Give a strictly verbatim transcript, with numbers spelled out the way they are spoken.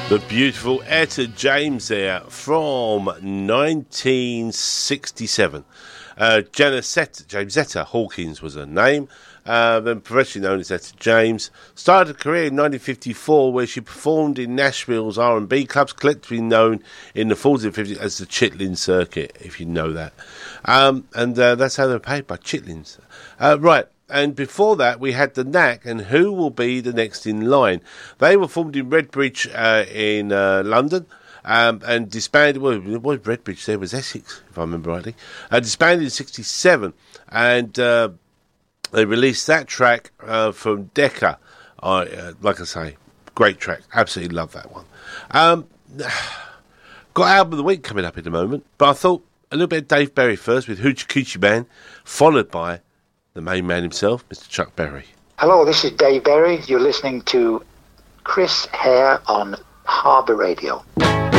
The beautiful Etta James there from nineteen sixty-seven. Uh, Janisetta, Jamesetta Hawkins was her name, uh, then professionally known as Etta James. Started a career in nineteen fifty-four where she performed in Nashville's R and B clubs, collectively known in the forties and fifties as the Chitlin Circuit, if you know that. Um, and uh, that's how they were paid, by Chitlins. Uh, right. And before that, we had The Knack and Who Will Be the Next in Line. They were formed in Redbridge uh, in uh, London um, and disbanded. Well, it was Redbridge, there was Essex, if I remember rightly. Uh, disbanded in sixty-seven, and uh, they released that track uh, from Decca. Uh, like I say, great track. Absolutely love that one. Um, got Album of the Week coming up in a moment, but I thought a little bit of Dave Berry first with Hoochie Coochie Man, followed by the main man himself, Mister Chuck Berry. Hello, this is Dave Berry. You're listening to Chris Hare on Harbour Radio.